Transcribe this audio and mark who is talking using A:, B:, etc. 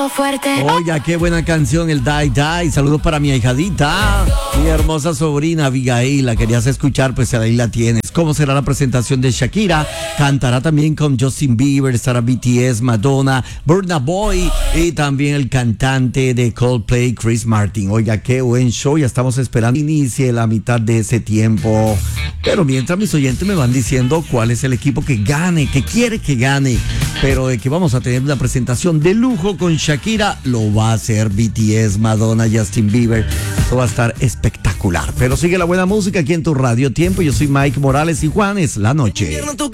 A: Fuerte.
B: Oiga, qué buena canción, el Die Die. Saludos para mi ahijadita, mi hermosa sobrina Abigail. La querías escuchar, pues ahí la tienes. ¿Cómo será la presentación de Shakira? Cantará también con Justin Bieber, estará BTS, Madonna, Burna Boy y también el cantante de Coldplay, Chris Martin. Oiga, qué buen show. Ya estamos esperando que inicie la mitad de ese tiempo. Pero mientras mis oyentes me van diciendo cuál es el equipo que gane, que quiere que gane. Pero de que vamos a tener una presentación de lujo con Shakira, lo va a hacer BTS, Madonna, Justin Bieber. Esto va a estar espectacular. Pero sigue la buena música aquí en tu Radio Tiempo. Yo soy Mike Morales y Juan es la noche.